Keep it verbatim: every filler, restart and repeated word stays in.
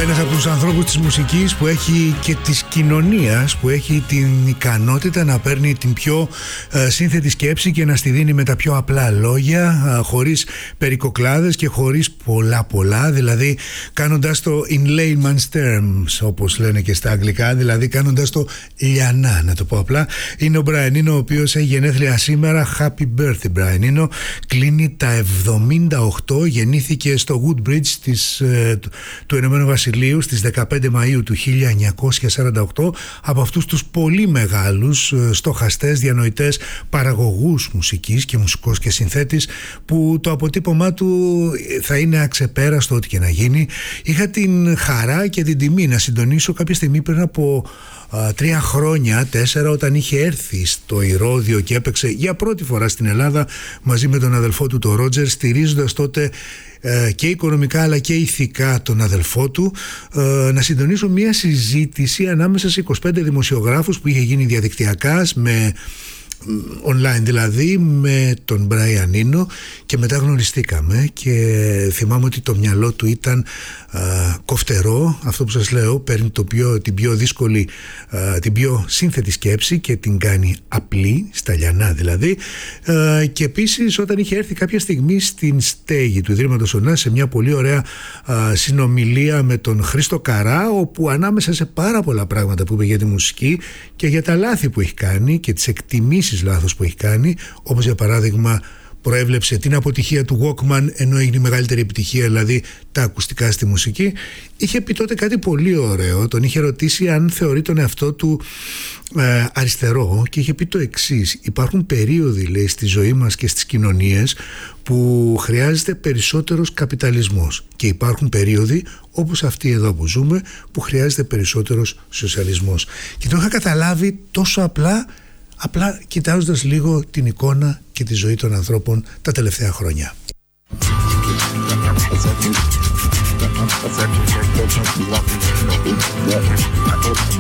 Ένας από τους ανθρώπους της μουσικής που έχει και της κοινωνίας, που έχει την ικανότητα να παίρνει την πιο ε, σύνθετη σκέψη και να στη δίνει με τα πιο απλά λόγια, ε, χωρίς περικοκλάδες και χωρίς πολλά πολλά, δηλαδή κάνοντας το in layman's terms, όπως λένε και στα αγγλικά, δηλαδή κάνοντας το λιανά, να το πω απλά. Είναι ο Brian Eno, ο οποίος έχει γενέθλια σήμερα. Happy birthday Brian Eno. Κλείνει τα εβδομήντα οκτώ, γεννήθηκε στο Woodbridge της, ε, του, του Ηνωμένου Βασιλείου στις δεκαπέντε Μαΐου του χίλια εννιακόσια σαράντα οκτώ, από αυτούς τους πολύ μεγάλους στοχαστές, διανοητές, παραγωγούς μουσικής και μουσικός και συνθέτης, που το αποτύπωμά του θα είναι αξεπέραστο ό,τι και να γίνει. Είχα την χαρά και την τιμή να συντονίσω κάποια στιγμή πριν από α, τρία χρόνια, τέσσερα, όταν είχε έρθει στο Ηρώδειο και έπαιξε για πρώτη φορά στην Ελλάδα μαζί με τον αδελφό του τον Ρότζερ, στηρίζοντας τότε και οικονομικά αλλά και ηθικά τον αδελφό του, να συντονίσω μια συζήτηση ανάμεσα σε είκοσι πέντε δημοσιογράφους που είχε γίνει διαδικτυακά, με online δηλαδή, με τον Brian Eno, και μετά γνωριστήκαμε και θυμάμαι ότι το μυαλό του ήταν α, κοφτερό, αυτό που σας λέω, παίρνει το πιο, την πιο δύσκολη, α, την πιο σύνθετη σκέψη και την κάνει απλή, στα λιανά δηλαδή, α, και επίσης όταν είχε έρθει κάποια στιγμή στην στέγη του Ιδρύματος Ωνά σε μια πολύ ωραία α, συνομιλία με τον Χρήστο Καρά, όπου ανάμεσα σε πάρα πολλά πράγματα που είπε για τη μουσική και για τα λάθη που έχει κάνει και τις εκτιμήσεις λάθος που έχει κάνει, όπως για παράδειγμα προέβλεψε την αποτυχία του Walkman ενώ έγινε η μεγαλύτερη επιτυχία, δηλαδή τα ακουστικά στη μουσική, είχε πει τότε κάτι πολύ ωραίο. Τον είχε ρωτήσει αν θεωρεί τον εαυτό του ε, αριστερό και είχε πει το εξής: υπάρχουν περίοδοι, λέει, στη ζωή μας και στις κοινωνίες που χρειάζεται περισσότερος καπιταλισμός και υπάρχουν περίοδοι όπως αυτή εδώ που ζούμε που χρειάζεται περισσότερος σοσιαλισμός. Και το είχα καταλάβει τόσο απλά, απλά κοιτάζοντας λίγο την εικόνα και τη ζωή των ανθρώπων τα τελευταία χρόνια.